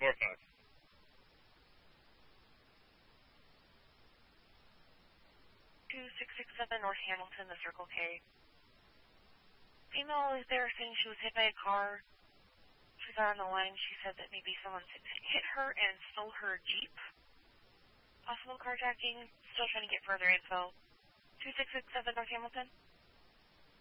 4-5. 2667 North Hamilton, the Circle K. Female is there saying she was hit by a car. She's on the line. She said that maybe someone hit her and stole her Jeep. Possible carjacking. Still trying to get further info. 2667 North Hamilton.